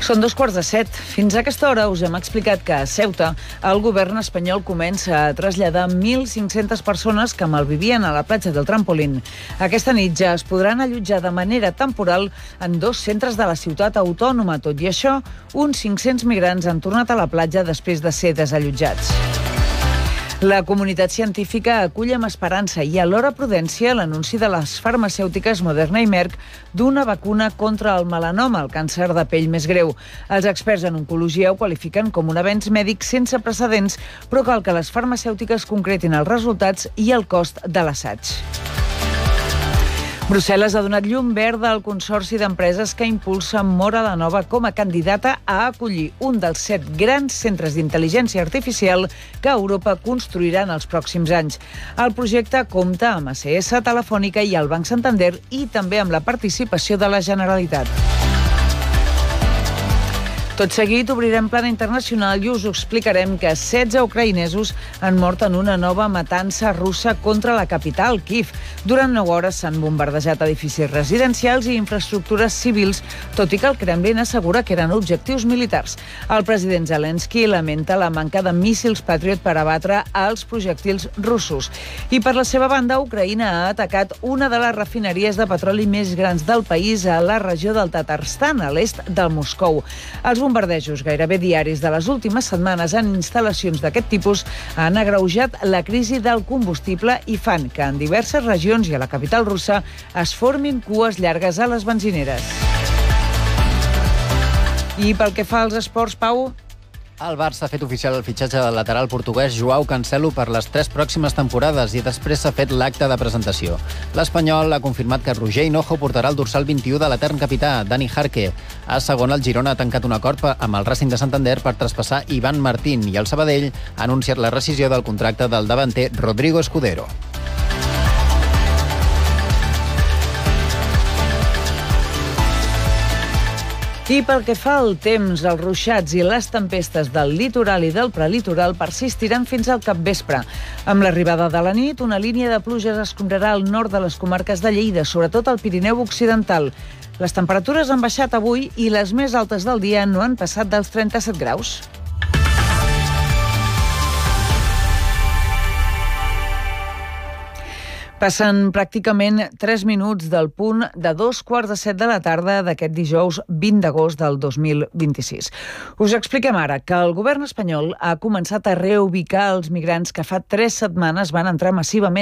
Són 2:15. Fins a aquesta hora us hem explicat que a Ceuta el govern espanyol comença a traslladar 1.500 persones que malvivien a la platja del Trampolín. Aquesta nit ja es podran allotjar de manera temporal en 2 centres de la ciutat autònoma. Tot i això, uns 500 migrants han tornat a la platja després de ser desallotjats. La comunitat científica acull amb esperança i alhora prudència l'anunci de les farmacèutiques Moderna i Merck d'una vacuna contra el melanoma, el càncer de pell més greu. Els experts en oncologia ho qualifiquen com un avenç mèdic sense precedents, però cal que les farmacèutiques concretin els resultats i el cost de l'assaig. Brussel·les ha donat llum verda al consorci d'empreses que impulsa Mora la Nova com a candidata a acollir un dels 7 grans centres d'intel·ligència artificial que Europa construirà en els pròxims anys. El projecte compta amb ACS, Telefònica i el Banc Santander i també amb la participació de la Generalitat. Tot seguit obrirem plana internacional i us explicarem que 16 ucraïnesos han mort en una nova matança russa contra la capital, Kíev. Durant 9 hores s'han bombardejat edificis residencials i infraestructures civils, tot i que el Kremlin assegura que eren objectius militars. El president Zelensky lamenta la manca de míssils Patriot per abatre els projectils russos. I per la seva banda, Ucraïna ha atacat una de les refineries de petroli més grans del país a la regió del Tatarstan, a l'est del Moscou. Els bombardejos gairebé diaris de les últimes setmanes en instal·lacions d'aquest tipus han agreujat la crisi del combustible i fan que en diverses regions i a la capital russa es formin cues llargues a les benzineres. I pel que fa als esports, Pau? El Barça ha fet oficial el fitxatge del lateral portuguès Joao Cancelo per les 3 pròximes temporades i després s'ha fet l'acte de presentació. L'Espanyol ha confirmat que Roger Hinojo portarà el dorsal 21 de l'etern capità, Dani Jarque. A segon, el Girona ha tancat un acord amb el Racing de Santander per traspassar Ivan Martín i el Sabadell ha anunciat la rescisió del contracte del davanter Rodrigo Escudero. I pel que fa al temps, els ruixats i les tempestes del litoral i del prelitoral persistiran fins al capvespre. Amb l'arribada de la nit, una línia de pluges escombrarà al nord de les comarques de Lleida, sobretot al Pirineu Occidental. Les temperatures han baixat avui i les més altes del dia no han passat dels 37 graus. Passen pràcticament 3 minuts del punt de 2:15 de la tarda d'aquest dijous 20 d'agost del 2026. Us expliquem ara que el govern espanyol ha començat a reubicar els migrants que fa 3 setmanes van entrar massivament